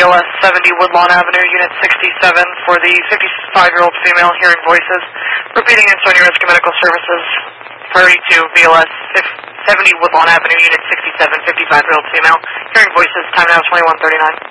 BLS 70 Woodlawn Avenue, Unit 67, for the 55-year-old female hearing voices. Repeating Ansonia Rescue Medical Services, priority to BLS 70 Woodlawn Avenue, Unit 67, 55-year-old female hearing voices, time now 21:39.